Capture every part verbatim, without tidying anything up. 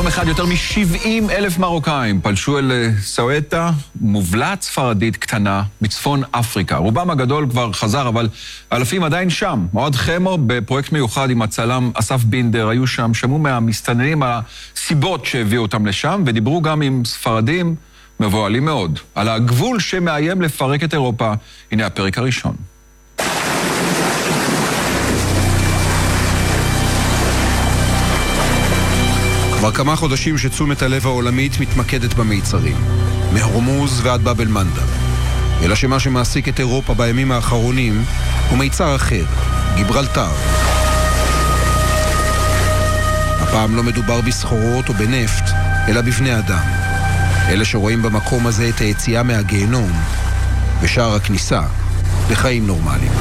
אחד יותר מ-שבעים אלף מרוקאים פלשו אל סואטה, מובלעת ספרדית קטנה בצפון אפריקה. רובם הגדול כבר חזר, אבל אלפים עדיין שם. מועד חמו בפרויקט מיוחד עם הצלם אסף בינדר היו שם, שמעו מהמסתננים הסיבות שהביאו אותם לשם, ודיברו גם עם ספרדים מבועלים מאוד על הגבול שמאיים לפרק את אירופה. הנה הפרק הראשון. כבר כמה חודשים שתשומת הלב העולמית מתמקדת במיצרים, מהורמוז ועד באב אל-מנדב. אלא שמה שמעסיק את אירופה בימים האחרונים הוא מיצר אחר, גיברלטר. הפעם לא מדובר בסחורות או בנפט, אלא בבני אדם. אלה שרואים במקום הזה את היציאה מהגיהנום ושער הכניסה לחיים נורמליים.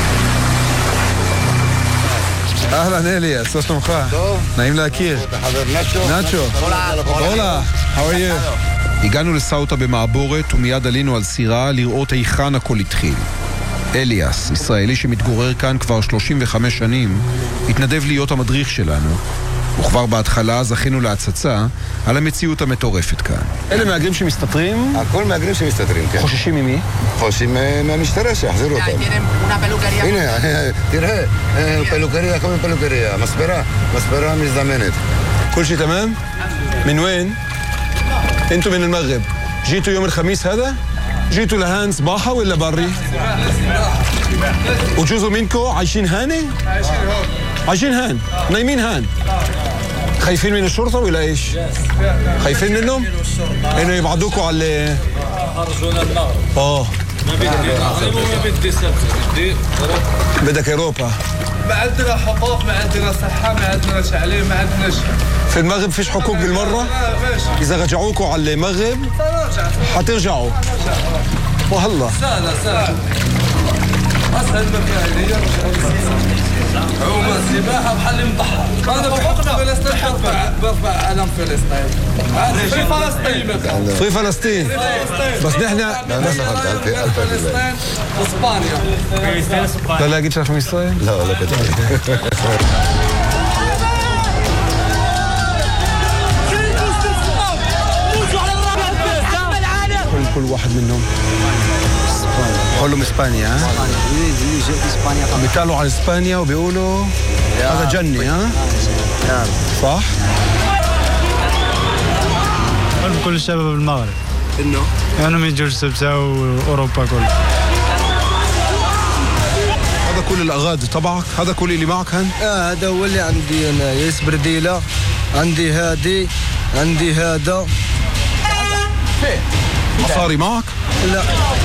אהלן אליאס, מה שלומך? טוב. נעים להכיר. נאצ'ו. הולה, how are you? הגענו לסאוטה במעבורת ומיד עלינו על סירה לראות היכן הכל התחיל. אליאס, ישראלי שמתגורר כאן כבר שלושים וחמש שנים, התנדב להיות המדריך שלנו, וכבר בהתחלה זכינו להצצה על המציאות המטורפת כאן. אלה מהגרים שמסתתרים? הכל מהגרים שמסתתרים, כן. חוששים ממי? חוששים מהמשטרה שיחזירו אותם. הנה, תראה, פלוקריה, כל פלוקריה, מספרה, מספרה מזדמנת. كل شيء تمام؟ من وين؟ انتوا من المغرب. جيتوا يوم الخميس هذا؟ جيتوا لهان صباحة ولا بري؟ وجزء منكم عايشين هاني؟ عايشين هان، نايمين هان. خايفين من الشرطة ولا ايش؟ خايفين منهم؟ انه يبعدوكوا على خرجونا النار. اه ما بدي نعلم وما بدي سبت بدي بدك اوروبا. ما عندنا حقوق، ما عندنا صحة، ما عندنا تعليم، ما عندنا شيء. في المغرب فيش حقوق بالمرة؟ إذا رجعوكوا على المغرب حترجعوا. وهلا سهلة سهلة أسهل ما فيها هدية. عومة سباحة بحل مضحى. أنا بحقنا فلسطين برفع برفع علم فلسطين. في فلسطين مثلا. في فلسطين. بس نحن فلسطين وإسبانيا. لا لا قلت لك من إسرائيل؟ لا لا كده. كل واحد منهم كلهم اسبانيا ها بيتكلموا عن اسبانيا وبيقولوا هذا جنة ها صح كل الشباب المغرب إنه أنا من جورج سبسا وأوروبا كله. هذا كل الأغاد تبعك هذا كل اللي معك هن آه هذا هو اللي عندي أنا ياس برديلة عندي هادي عندي هذا مصاري معك؟ لا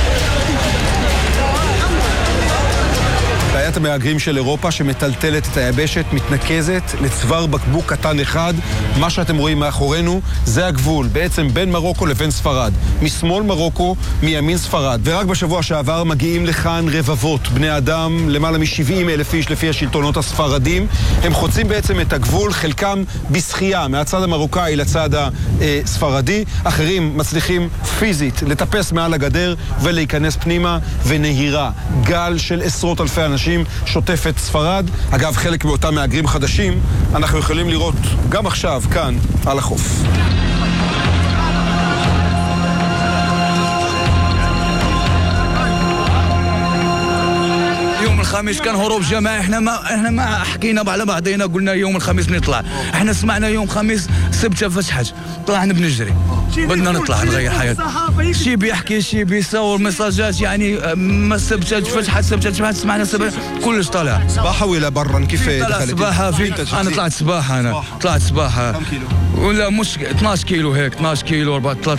בעיית המהגרים של אירופה שמטלטלת את היבשת מתנקזת לצוואר בקבוק קטן אחד. מה שאתם רואים מאחורינו זה הגבול בעצם בין מרוקו לבין ספרד, משמאל מרוקו, מימין ספרד. ורק בשבוע שעבר מגיעים לכאן רבבות בני אדם, למעלה מ-שבעים אלף איש לפי השלטונות הספרדים. הם חוצים בעצם את הגבול, חלקם בשחייה מהצד המרוקאי לצד הספרדי, אחרים מצליחים פיזית לטפס מעל הגדר ולהיכנס פנימה, ונהירה גל של עשרות אלפי אנשים שוטפת ספרד. אגב, חלק מאותם מהגרים חדשים אנחנו יכולים לראות גם עכשיו כאן על החוף. يوم الخميس كان هروب جماعي. احنا ما احنا ما حكينا على بعضينا قلنا يوم الخميس نطلع. احنا سمعنا يوم خميس سبتة فتحت طلعنا بنجري بدنا نطلع نغير حياتنا. شي بيحكي شي بيصور مساجات يعني ما سبتة فتحت سبتة فتحت سمعنا سبتة كلش طالع. سباحة ولا برا كيف دخلت؟ سباحة في انا طلعت سباحة انا طلعت سباحة. كم كيلو؟ ولا مش اثناشر كيلو هيك اثناشر كيلو أربعة